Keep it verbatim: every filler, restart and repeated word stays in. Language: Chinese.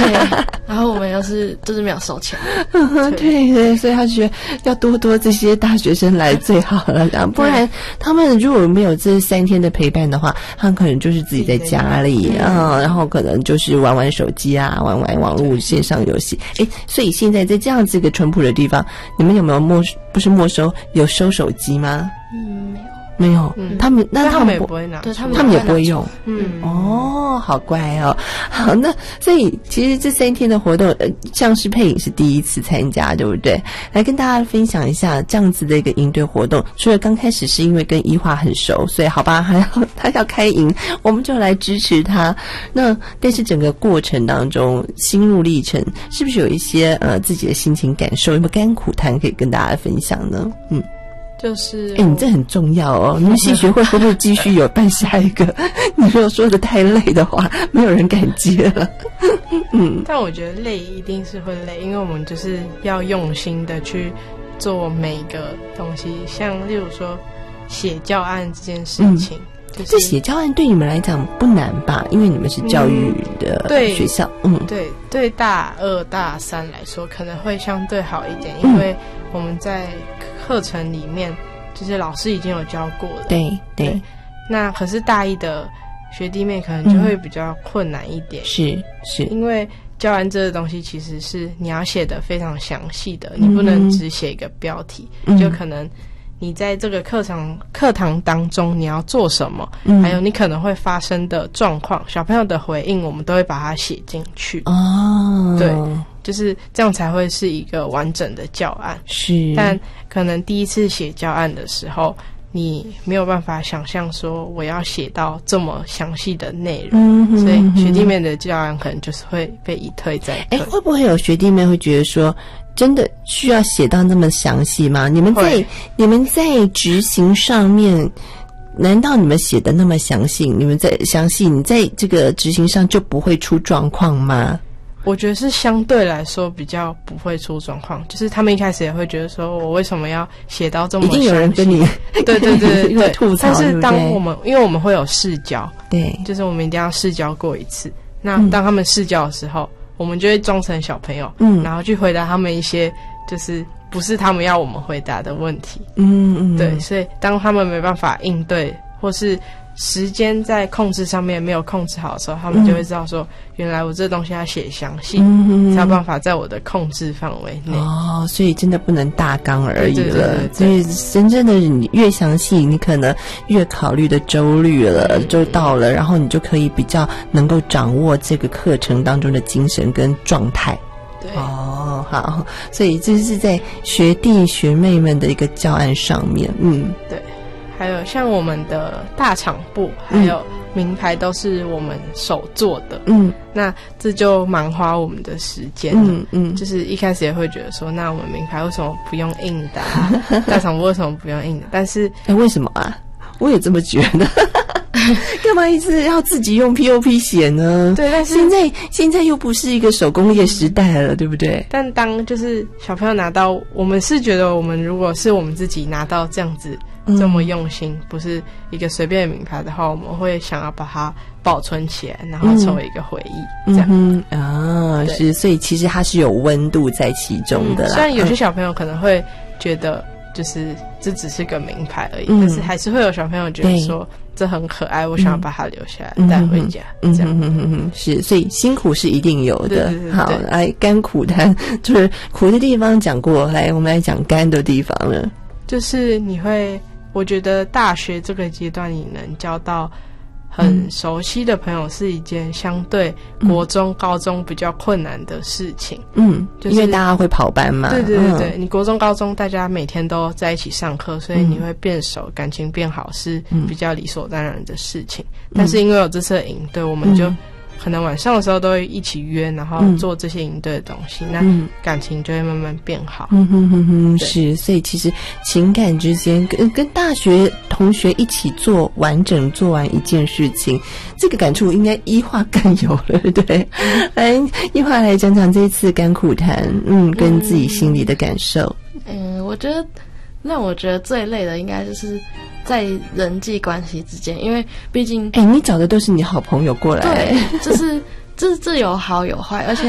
然后我们又是就是没有收钱， 对对，所以他觉得要多多这些大学生来最好了，这样不然他们如果没有这三天的陪伴的话，他们可能就是自己在家里啊、嗯，然后可能就是玩玩手机啊，玩玩网络线上游戏。哎，所以现在在这样子一个淳朴的地方，你们有没有没不是没收，有收手机吗？ 嗯，没有。 没有，嗯、他们那他们也不会拿， 对他们他们也不会用， 嗯， 哦，好乖哦，好，那所以其实这三天的活动，呃，像是佩颖是第一次参加，对不对？来跟大家分享一下这样子的一个营队活动。除了刚开始是因为跟一化很熟，所以好吧，还要他要开营，我们就来支持他。那但是整个过程当中，心路历程是不是有一些呃自己的心情感受，有没有甘苦谈可以跟大家分享呢？嗯。 就是哎、欸，你这很重要哦！你们系学会会不会继续有办下一个？你如果说的太累的话，没有人敢接了。嗯， 但我觉得累一定是会累，因为我们就是要用心的去做每一个东西，像例如说写教案这件事情。嗯就是、 这写教案对你们来讲不难吧？因为你们是教育的学校，嗯， 嗯对，对大二大三来说可能会相对好一点，因为我们在课程里面就是老师已经有教过了， 对 对, 对。 那可是大一的学弟妹可能就会比较困难一点， 嗯、是是， 因为教案这个东西其实是你要写的非常详细的，你不能只写一个标题，嗯、就可能。你在这个课堂课堂当中你要做什么、嗯、还有你可能会发生的状况，小朋友的回应我们都会把它写进去哦。 对，就是这样才会是一个完整的教案。 是， 但可能第一次写教案的时候你没有办法想象说我要写到这么详细的内容、嗯、所以学弟妹的教案可能就是会被一退再退。 诶，会不会有学弟妹会觉得说真的需要写到那么详细吗？你们在你们在执行上面，难道你们写的那么详细？你们在详细，你在这个执行上就不会出状况吗？ 我觉得是相对来说比较不会出状况，就是他们一开始也会觉得说我为什么要写到这么详细， 一定有人跟你对对对对对吐槽。 但是当我们因为我们会有试教， 对， 就是我们一定要试教过一次。那当他们试教的时候。嗯我们就会装成小朋友，嗯，然后去回答他们一些就是不是他们要我们回答的问题， 嗯嗯， 对，所以当他们没办法应对，或是时间在控制上面没有控制好的时候，他们就会知道说，嗯、原来我这东西要写详细，嗯，才有办法在我的控制范围内。 哦，所以真的不能大纲而已了。 对对对对对， 所以真正的你越详细，你可能越考虑的周虑了、周到了，然后你就可以比较能够掌握这个课程当中的精神跟状态。 对哦，好，所以这是在学弟学妹们的一个教案上面，嗯， 对。还有像我们的大场部，还有名牌都是我们手做的，嗯，那这就蛮花我们的时间的，嗯嗯，就是一开始也会觉得说，那我们名牌为什么不用印的、啊？大场部为什么不用印的？但是， 哎、欸，为什么啊？我也这么觉得。干嘛一直要自己用 P O P 写呢？ 对，但是现在现在又不是一个手工业时代了，对不对？ 但当就是小朋友拿到，我们是觉得我们如果是我们自己拿到这样子这么用心，嗯、不是一个随便的名牌的话，我们会想要把它保存起来，然后成为一个回忆，嗯、这样。 嗯啊，是，所以其实它是有温度在其中的啦。 嗯、虽然有些小朋友可能会觉得，就是这只是个名牌而已，嗯、但是还是会有小朋友觉得说。这很可爱，我想要把它留下来、嗯、带回家， 嗯、 这样、 嗯嗯嗯、是，所以辛苦是一定有的。 对对对对， 好，来甘苦谈，就是苦的地方讲过，来我们来讲甘的地方了。 就是你会，我觉得大学这个阶段你能交到很熟悉的朋友是一件相对国中、嗯、高中比较困难的事情。嗯，就是、 因为大家会跑班嘛。 对对对对、嗯，你国中、高中大家每天都在一起上课，所以你会变熟，嗯、感情变好是比较理所当然的事情。嗯、但是因为有这次的营队，我们就。可能晚上的时候都会一起约，然后做这些营队的东西，嗯、那感情就会慢慢变好。 嗯哼哼哼，是，所以其实情感之间跟跟大学同学一起做完整做完一件事情，这个感触应该一化更有了，对不对？来，一化来讲讲这一次甘苦谈，嗯，跟自己心里的感受。 嗯，我觉得让我觉得最累的应该就是在人际关系之间，因为毕竟， 哎、欸，你找的都是你好朋友过来， 对，就是这这有好有坏，而且